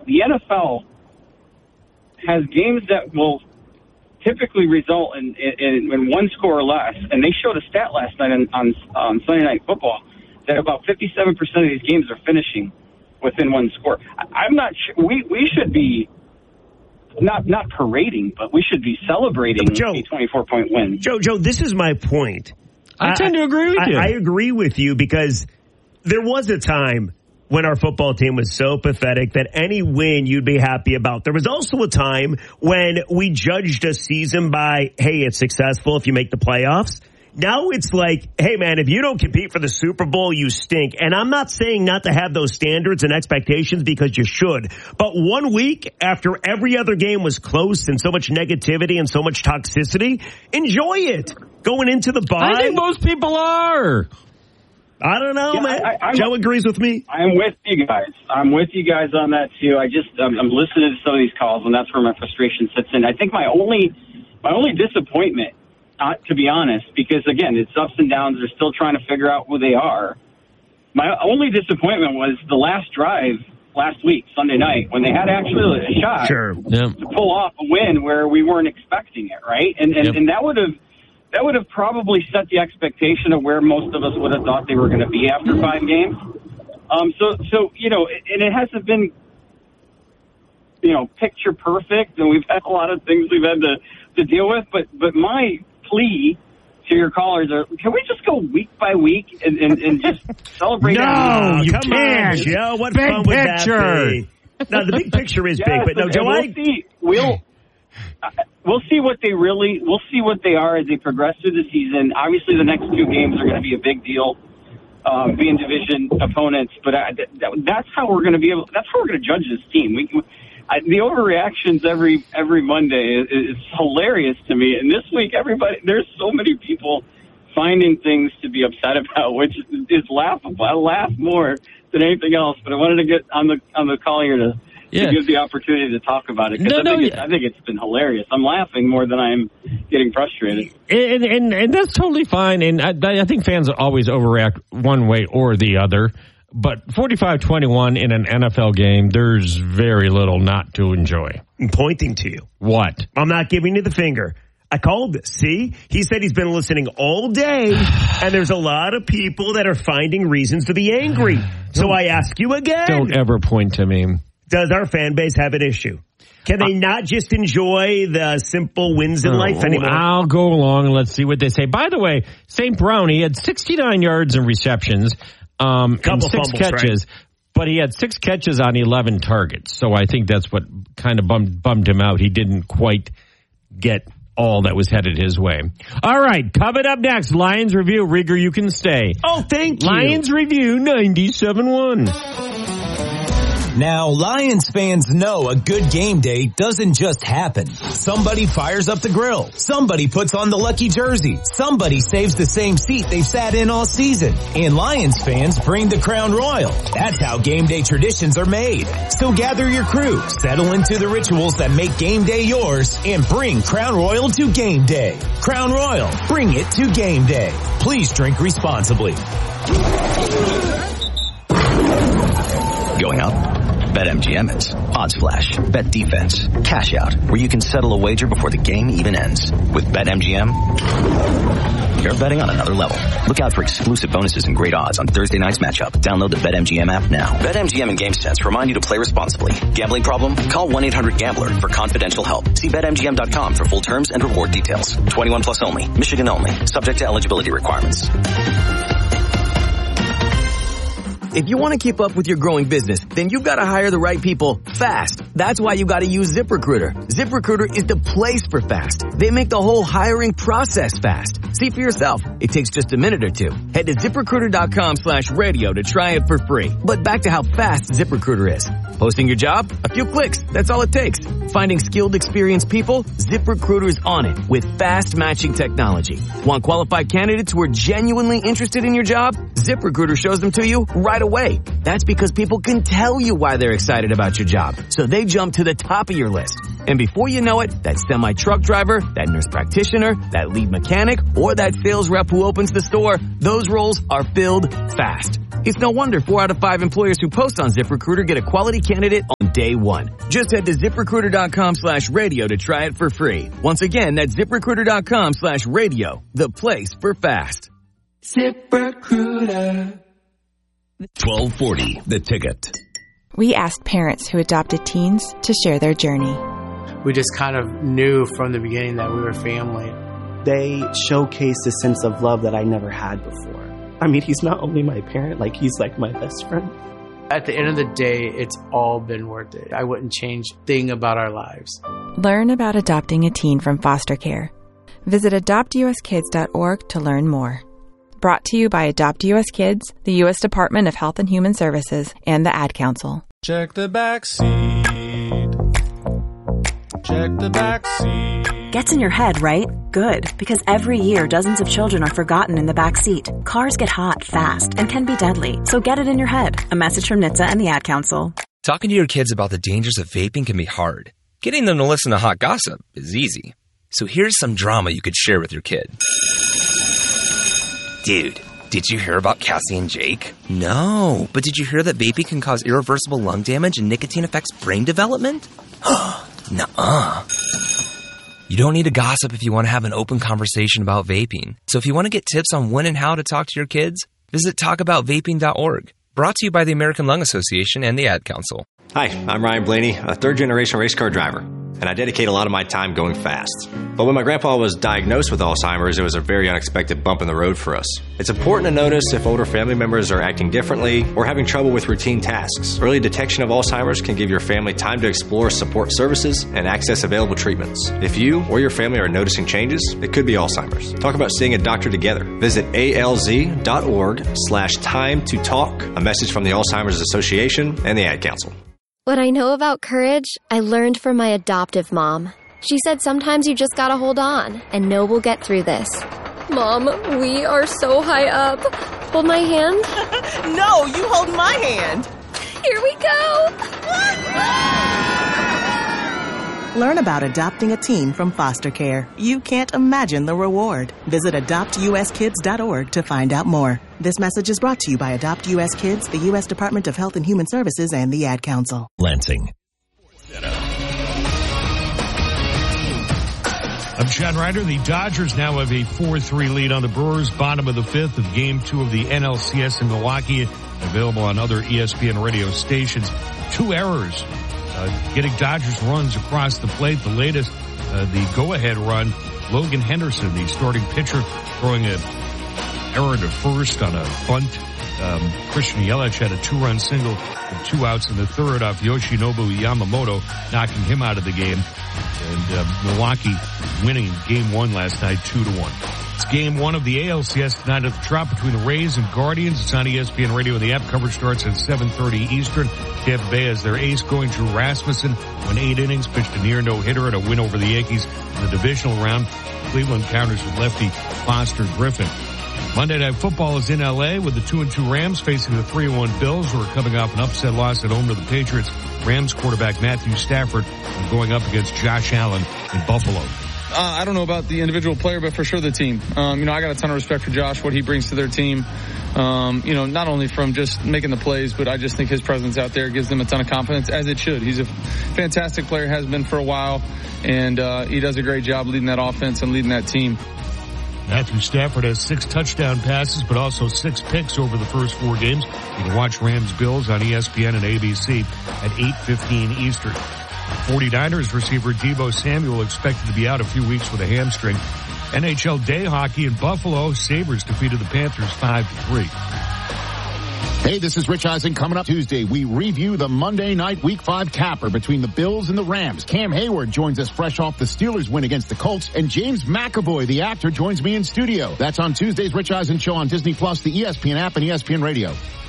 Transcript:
the NFL has games that will typically result in one score or less. And they showed a stat last night on Sunday Night Football that about 57% of these games are finishing within one score. I'm not sure. We should be not parading, but we should be celebrating a 24-point win. Joe, this is my point. I tend to agree with you. I agree with you because there was a time when our football team was so pathetic that any win you'd be happy about. There was also a time when we judged a season by, hey, it's successful if you make the playoffs. Now it's like, hey, man, if you don't compete for the Super Bowl, you stink. And I'm not saying not to have those standards and expectations because you should. But 1 week after every other game was close and so much negativity and so much toxicity, enjoy it. Going into the bye. I think most people are. I don't know, man. Joe agrees with me. I'm with you guys. I'm with you guys on that, too. I'm listening to some of these calls, and that's where my frustration sits in. I think my only disappointment, to be honest, because, again, it's ups and downs. They're still trying to figure out who they are. My only disappointment was the last drive last week, Sunday night, when they had actually a shot to pull off a win where we weren't expecting it, right? And that would have probably set the expectation of where most of us would have thought they were going to be after 5 games. So you know, and it hasn't been, you know, picture perfect, and we've had a lot of things we've had to deal with. But my plea to your callers are, can we just go week by week and just celebrate? No, you can't. Joe, what big fun would that be? No, the big picture is big, but no, Joe, We'll see what they are as they progress through the season. Obviously, the next 2 games are going to be a big deal, being division opponents. But that's how we're going to be able. That's how we're going to judge this team. The overreactions every Monday is hilarious to me. And this week, there's so many people finding things to be upset about, which is laughable. I laugh more than anything else. But I wanted to get on the call here to give the opportunity to talk about it. I think it's been hilarious. I'm laughing more than I'm getting frustrated. And that's totally fine. And I think fans always overreact one way or the other. But 45-21 in an NFL game, there's very little not to enjoy. I'm pointing to you. What? I'm not giving you the finger. I called this. See? He said he's been listening all day, and there's a lot of people that are finding reasons to be angry. So I ask you again. Don't ever point to me. Does our fan base have an issue? Can they not just enjoy the simple wins in life anymore? I'll go along and let's see what they say. By the way, St. Brown, he had 69 yards and receptions, and 6 fumbles, catches, right? But he had 6 catches on 11 targets. So I think that's what kind of bummed him out. He didn't quite get all that was headed his way. All right, coming up next, Lions Review. Rieger, you can stay. Oh, thank you. Lions Review 97.1. Now, Lions fans know a good game day doesn't just happen. Somebody fires up the grill. Somebody puts on the lucky jersey. Somebody saves the same seat they've sat in all season. And Lions fans bring the Crown Royal. That's how game day traditions are made. So gather your crew, settle into the rituals that make game day yours, and bring Crown Royal to game day. Crown Royal, bring it to game day. Please drink responsibly. Going up? BetMGM is Odds Flash, Bet Defense, Cash Out, where you can settle a wager before the game even ends. With BetMGM, you're betting on another level. Look out for exclusive bonuses and great odds on Thursday night's matchup. Download the BetMGM app now. BetMGM and GameSense remind you to play responsibly. Gambling problem? Call 1-800-GAMBLER for confidential help. See BetMGM.com for full terms and reward details. 21 plus only. Michigan only. Subject to eligibility requirements. If you want to keep up with your growing business, then you've got to hire the right people fast. That's why you got to use ZipRecruiter. ZipRecruiter is the place for fast. They make the whole hiring process fast. See for yourself. It takes just a minute or 2. Head to ZipRecruiter.com/radio to try it for free. But back to how fast ZipRecruiter is. Posting your job? A few clicks. That's all it takes. Finding skilled, experienced people? ZipRecruiter is on it with fast matching technology. Want qualified candidates who are genuinely interested in your job? ZipRecruiter shows them to you right away. That's because people can tell you why they're excited about your job. So they jump to the top of your list. And before you know it, that semi-truck driver, that nurse practitioner, that lead mechanic, or that sales rep who opens the store, those roles are filled fast. It's no wonder 4 out of 5 employers who post on ZipRecruiter get a quality candidate on day one. Just head to ZipRecruiter.com/radio to try it for free. Once again, that's ZipRecruiter.com/radio, the place for fast. ZipRecruiter. 1240, The Ticket. We asked parents who adopted teens to share their journey. We just kind of knew from the beginning that we were family. They showcased a sense of love that I never had before. I mean, he's not only my parent, like he's like my best friend. At the end of the day, it's all been worth it. I wouldn't change a thing about our lives. Learn about adopting a teen from foster care. Visit adoptuskids.org to learn more. Brought to you by Adopt U.S. Kids, the U.S. Department of Health and Human Services, and the Ad Council. Check the back seat. Check the back seat. Gets in your head, right? Good, because every year dozens of children are forgotten in the back seat. Cars get hot fast and can be deadly, so get it in your head. A message from NHTSA and the Ad Council. Talking to your kids about the dangers of vaping can be hard. Getting them to listen to hot gossip is easy. So here's some drama you could share with your kid. Dude, did you hear about Cassie and Jake? No, but did you hear that vaping can cause irreversible lung damage and nicotine affects brain development? Nuh-uh. You don't need to gossip if you want to have an open conversation about vaping. So if you want to get tips on when and how to talk to your kids, visit talkaboutvaping.org. Brought to you by the American Lung Association and the Ad Council. Hi, I'm Ryan Blaney, a third-generation race car driver, and I dedicate a lot of my time going fast. But when my grandpa was diagnosed with Alzheimer's, it was a very unexpected bump in the road for us. It's important to notice if older family members are acting differently or having trouble with routine tasks. Early detection of Alzheimer's can give your family time to explore support services and access available treatments. If you or your family are noticing changes, it could be Alzheimer's. Talk about seeing a doctor together. Visit alz.org/time to talk. A message from the Alzheimer's Association and the Ad Council. What I know about courage, I learned from my adoptive mom. She said sometimes you just gotta hold on and know we'll get through this. Mom, we are so high up. Hold my hand. No, you hold my hand. Here we go. Learn about adopting a teen from foster care. You can't imagine the reward. Visit adoptuskids.org to find out more. This message is brought to you by Adopt U.S. Kids, the U.S. Department of Health and Human Services, and the Ad Council. Lansing. I'm John Ryder. The Dodgers now have a 4-3 lead on the Brewers, bottom of the fifth of Game 2 of the NLCS in Milwaukee, available on other ESPN radio stations. 2 errors getting Dodgers runs across the plate. The latest, the go-ahead run, Logan Henderson, the starting pitcher, throwing an error to first on a bunt. Christian Yelich had a 2-run single with 2 outs in the third off Yoshinobu Yamamoto, knocking him out of the game. And Milwaukee winning Game 1 last night, 2-1. It's Game 1 of the ALCS tonight at the Trop between the Rays and Guardians. It's on ESPN Radio, and the app coverage starts at 7:30 Eastern. Tampa Bay has their ace going to Rasmussen, went 8 innings, pitched a near no-hitter and a win over the Yankees in the divisional round. Cleveland counters with lefty Foster Griffin. Monday Night Football is in L.A. with the 2-2 Rams facing the 3-1 Bills, who are coming off an upset loss at home to the Patriots. Rams quarterback Matthew Stafford going up against Josh Allen in Buffalo. I don't know about the individual player, but for sure the team. I got a ton of respect for Josh, what he brings to their team. Not only from just making the plays, but I just think his presence out there gives them a ton of confidence, as it should. He's a fantastic player, has been for a while, and he does a great job leading that offense and leading that team. Matthew Stafford has 6 touchdown passes, but also 6 picks over the first 4 games. You can watch Rams-Bills on ESPN and ABC at 8:15 Eastern. 49ers receiver Deebo Samuel expected to be out a few weeks with a hamstring. NHL day hockey in Buffalo. Sabres defeated the Panthers 5-3. Hey, this is Rich Eisen. Coming up Tuesday, we review the Monday night Week 5 capper between the Bills and the Rams. Cam Hayward joins us fresh off the Steelers win against the Colts, and James McAvoy, the actor, joins me in studio. That's on Tuesday's Rich Eisen Show on Disney+, the ESPN app, and ESPN Radio.